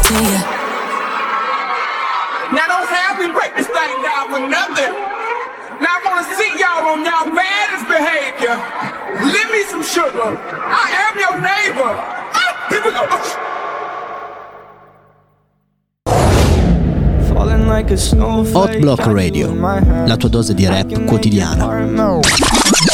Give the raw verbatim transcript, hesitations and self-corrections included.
to you. Now don't have me break this thing down for nothing. Now I wanna see y'all on y'all baddest behavior. Give me some sugar. I am your neighbor. Ah, here we go. Hot Block Radio, la tua dose di rap quotidiana.